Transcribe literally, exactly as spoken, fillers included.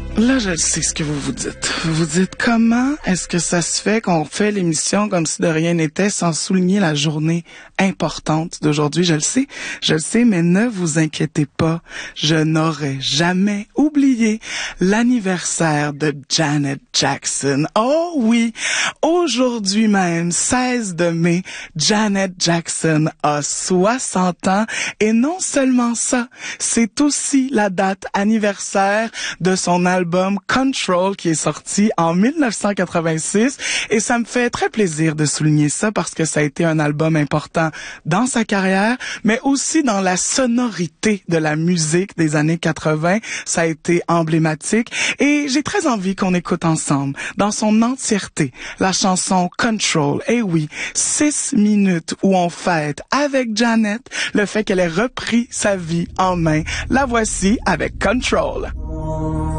Là, je sais ce que vous vous dites. Vous vous dites, comment est-ce que ça se fait qu'on fait l'émission comme si de rien n'était sans souligner la journée importante d'aujourd'hui? Je le sais, je le sais, mais ne vous inquiétez pas. Je n'aurais jamais oublié l'anniversaire de Janet Jackson. Oh oui, aujourd'hui même, seize de mai, Janet Jackson a soixante ans. Et non seulement ça, c'est aussi la date anniversaire de son album Control qui est sorti en dix-neuf cent quatre-vingt-six et ça me fait très plaisir de souligner ça parce que ça a été un album important dans sa carrière mais aussi dans la sonorité de la musique des années quatre-vingts. Ça a été emblématique et j'ai très envie qu'on écoute ensemble dans son entièreté la chanson Control. Et oui, six minutes où on fête avec Janet le fait qu'elle ait repris sa vie en main. La voici avec Control.